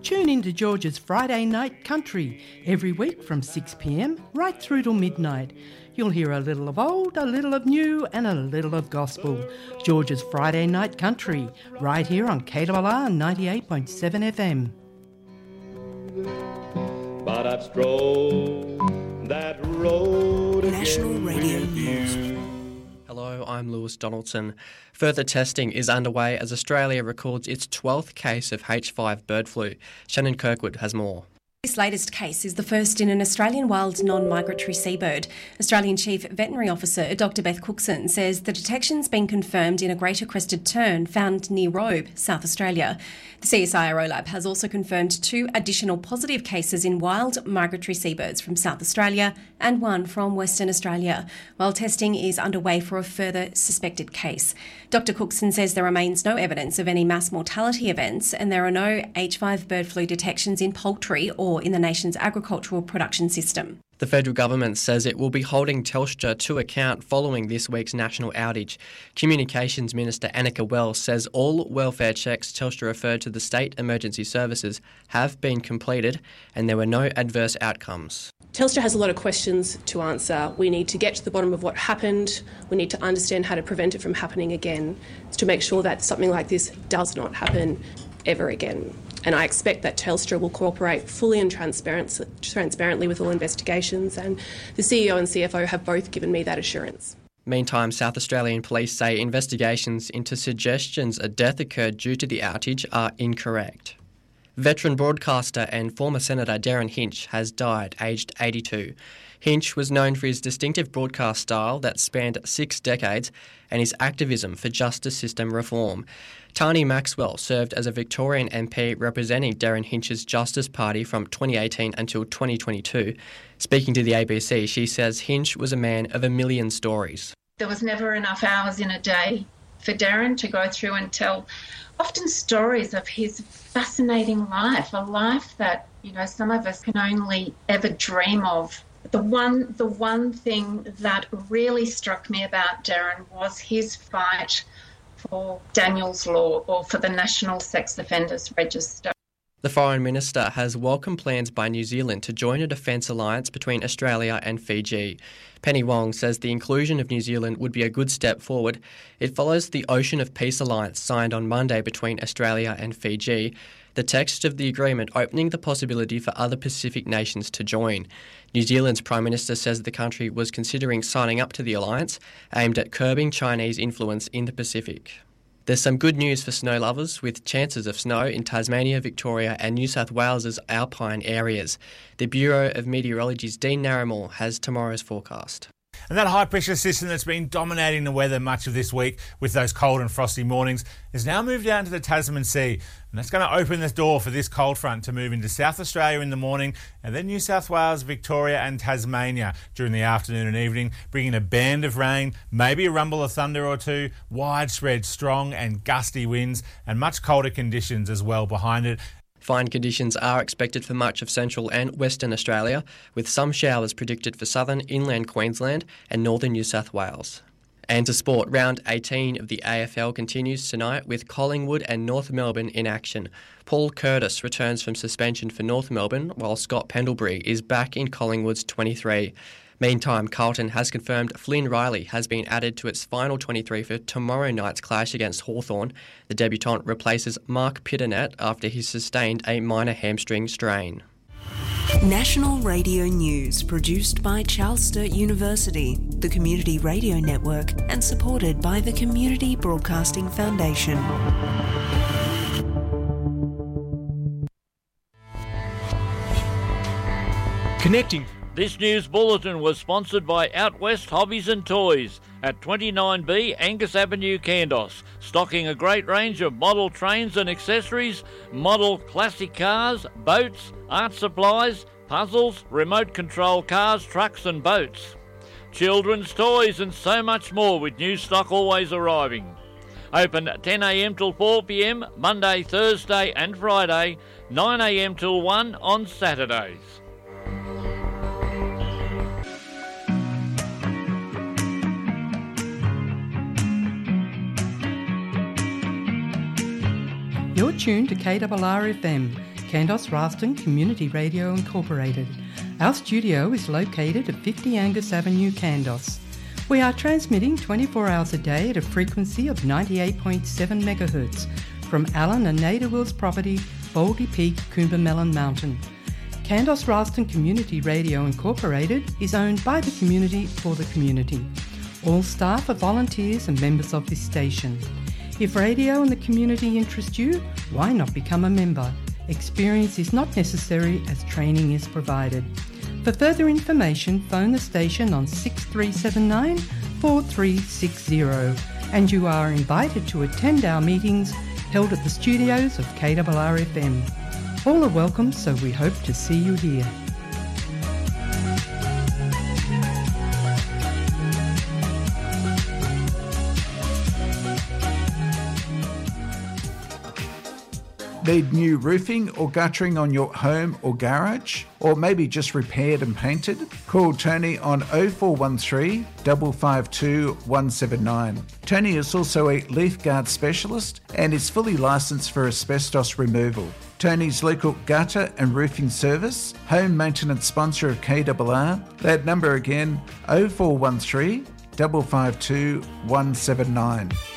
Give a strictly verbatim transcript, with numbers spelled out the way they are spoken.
Tune into George's Friday Night Country every week from six p m right through till midnight. You'll hear a little of old, a little of new and a little of gospel. George's Friday Night Country, right here on K R R ninety-eight point seven F M. But I've strolled that road National Radio News. Hello, I'm Lewis Donaldson. Further testing is underway as Australia records its twelfth case of H five bird flu. Shannon Kirkwood has more. This latest case is the first in an Australian wild non-migratory seabird. Australian Chief Veterinary Officer Doctor Beth Cookson says the detection's been confirmed in a greater crested tern found near Robe, South Australia. The C S I R O lab has also confirmed two additional positive cases in wild migratory seabirds from South Australia and one from Western Australia, while testing is underway for a further suspected case. Doctor Cookson says there remains no evidence of any mass mortality events and there are no H five bird flu detections in poultry or in the nation's agricultural production system. The federal government says it will be holding Telstra to account following this week's national outage. Communications Minister Annika Wells says all welfare checks Telstra referred to the state emergency services have been completed and there were no adverse outcomes. Telstra has a lot of questions to answer. We need to get to the bottom of what happened. We need to understand how to prevent it from happening again, to make sure that something like this does not happen ever again. And I expect that Telstra will cooperate fully and transparent, transparently with all investigations, and the C E O and C F O have both given me that assurance. Meantime, South Australian police say investigations into suggestions a death occurred due to the outage are incorrect. Veteran broadcaster and former Senator Derryn Hinch has died, aged eighty-two. Hinch was known for his distinctive broadcast style that spanned six decades and his activism for justice system reform. Tani Maxwell served as a Victorian M P representing Derryn Hinch's Justice Party from twenty eighteen until twenty twenty-two. Speaking to the A B C, she says Hinch was a man of a million stories. There was never enough hours in a day for Derryn to go through and tell often stories of his fascinating life, a life that, you know, some of us can only ever dream of. The one, the one thing that really struck me about Derryn was his fight for Daniel's Law, or for the National Sex Offenders Register. The Foreign Minister has welcomed plans by New Zealand to join a defence alliance between Australia and Fiji. Penny Wong says the inclusion of New Zealand would be a good step forward. It follows the Ocean of Peace alliance signed on Monday between Australia and Fiji, the text of the agreement opening the possibility for other Pacific nations to join. New Zealand's Prime Minister says the country was considering signing up to the alliance, aimed at curbing Chinese influence in the Pacific. There's some good news for snow lovers, with chances of snow in Tasmania, Victoria and New South Wales's alpine areas. The Bureau of Meteorology's Dean Narramore has tomorrow's forecast. And that high-pressure system that's been dominating the weather much of this week with those cold and frosty mornings has now moved down to the Tasman Sea. And that's going to open the door for this cold front to move into South Australia in the morning and then New South Wales, Victoria and Tasmania during the afternoon and evening, bringing a band of rain, maybe a rumble of thunder or two, widespread strong and gusty winds and much colder conditions as well behind it. Fine conditions are expected for much of central and western Australia, with some showers predicted for southern inland Queensland and northern New South Wales. And to sport, round eighteen of the A F L continues tonight with Collingwood and North Melbourne in action. Paul Curtis returns from suspension for North Melbourne, while Scott Pendlebury is back in Collingwood's twenty-three. Meantime, Carlton has confirmed Flynn Riley has been added to its final twenty-three for tomorrow night's clash against Hawthorn. The debutant replaces Mark Pitternet after he sustained a minor hamstring strain. National Radio News, produced by Charles Sturt University, the Community Radio Network, and supported by the Community Broadcasting Foundation. Connecting. This news bulletin was sponsored by Out West Hobbies and Toys at twenty-nine B Angus Avenue, Kandos, stocking a great range of model trains and accessories, model classic cars, boats, art supplies, puzzles, remote control cars, trucks and boats, children's toys and so much more, with new stock always arriving. Open ten a m till four p m Monday, Thursday and Friday, nine a m till one on Saturdays. You're tuned to K R R F M. Kandos Ralston Community Radio Incorporated. Our studio is located at fifty Angus Avenue, Kandos. We are transmitting twenty-four hours a day at a frequency of ninety-eight point seven megahertz from Allen and Nada Wills property, Baldy Peak, Coombermelon Mountain. Kandos Ralston Community Radio Incorporated is owned by the community for the community. All staff are volunteers and members of this station. If radio and the community interest you, why not become a member? Experience is not necessary as training is provided. For further information, phone the station on six three seven nine, four three six zero, and you are invited to attend our meetings held at the studios of K R R F M. All are welcome, so we hope to see you here. Need new roofing or guttering on your home or garage? Or maybe just repaired and painted? Call Tony on oh four one three, five five two, one seven nine. Tony is also a leaf guard specialist and is fully licensed for asbestos removal. Tony's local gutter and roofing service, home maintenance sponsor of K R R. That number again, oh four one three, five five two, one seven nine.